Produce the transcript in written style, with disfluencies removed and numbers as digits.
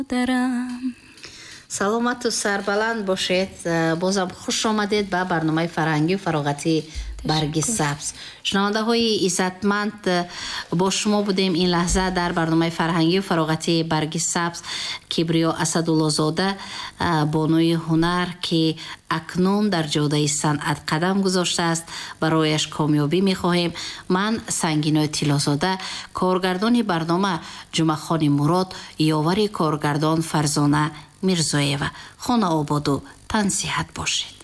саломату сарбаланд бошед. бозам хуш омадед ба барномаи фарҳангию фароғатии барги сабз. шунавандаҳои иззатманд, бо шумо будем ин лаҳза дар барномаи фарҳангию фароғатии барги сабз. кибриё асадуллозода, бонуи ҳунар, ки акнун дар ҷодаи санъат қадам гузоштааст, барояш комёбӣ мехоҳем. ман сангинои тиллозода, коргардони барнома ҷумъахони мурод, ёвари коргардон фарзона мирзоева. хона ободу тансиҳат бошед.